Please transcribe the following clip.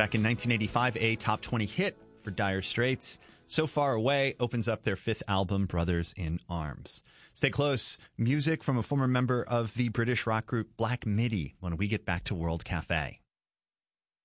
Back in 1985, a top 20 hit for Dire Straits. So Far Away opens up their fifth album, Brothers in Arms. Stay close. Music from a former member of the British rock group Black Midi when we get back to World Cafe.